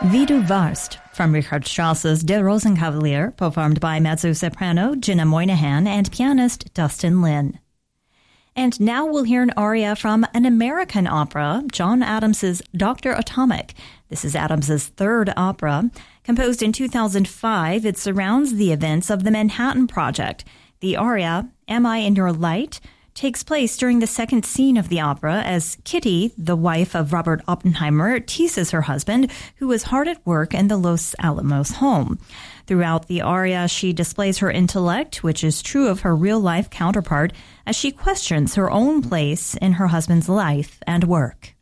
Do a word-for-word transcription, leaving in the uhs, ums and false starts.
Wie du warst, from Richard Strauss's Der Rosenkavalier, performed by mezzo-soprano Jenna Moynihan and pianist Dustin Lin. And now we'll hear an aria from an American opera, John Adams's Doctor Atomic. This is Adams's third opera. Composed in two thousand five, it surrounds the events of the Manhattan Project. The aria, Am I in Your Light?, takes place during the second scene of the opera as Kitty, the wife of Robert Oppenheimer, teases her husband, who is hard at work in the Los Alamos home. Throughout the aria, she displays her intellect, which is true of her real-life counterpart, as she questions her own place in her husband's life and work.